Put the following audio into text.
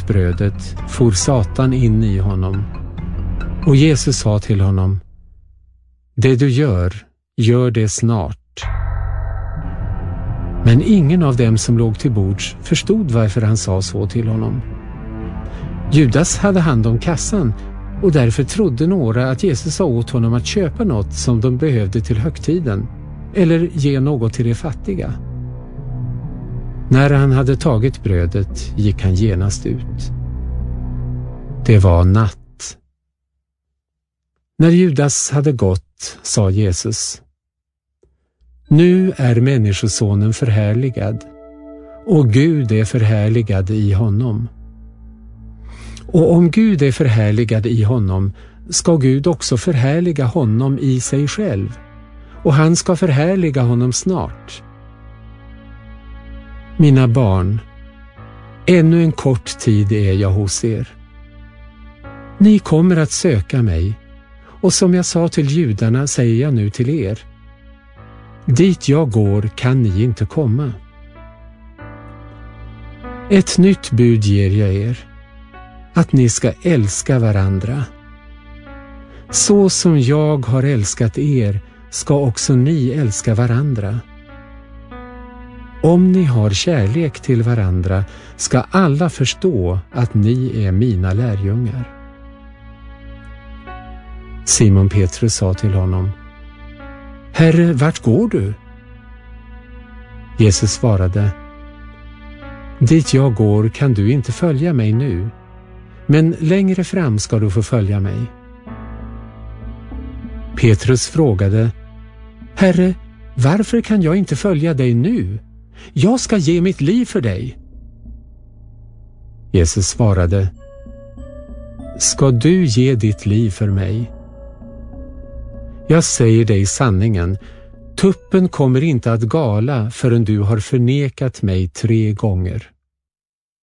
brödet for Satan in i honom. Och Jesus sa till honom: det du gör det snart. Men ingen av dem som låg till bords förstod varför han sa så till honom. Judas hade hand om kassan, och därför trodde några att Jesus sa åt honom att köpa något som de behövde till högtiden, eller ge något till de fattiga. När han hade tagit brödet gick han genast ut. Det var natt. När Judas hade gått sa Jesus: nu är människosonen förhärligad, och Gud är förhärligad i honom. Och om Gud är förhärligad i honom, ska Gud också förhärliga honom i sig själv, och han ska förhärliga honom snart. Mina barn, ännu en kort tid är jag hos er. Ni kommer att söka mig, och som jag sa till judarna säger jag nu till er: dit jag går kan ni inte komma. Ett nytt bud ger jag er, att ni ska älska varandra. Så som jag har älskat er ska också ni älska varandra. Om ni har kärlek till varandra ska alla förstå att ni är mina lärjungar. Simon Petrus sa till honom: Herre, vart går du? Jesus svarade: dit jag går kan du inte följa mig nu, men längre fram ska du få följa mig. Petrus frågade: Herre, varför kan jag inte följa dig nu? Jag ska ge mitt liv för dig. Jesus svarade: ska du ge ditt liv för mig? Jag säger dig sanningen, tuppen kommer inte att gala förrän du har förnekat mig 3 gånger.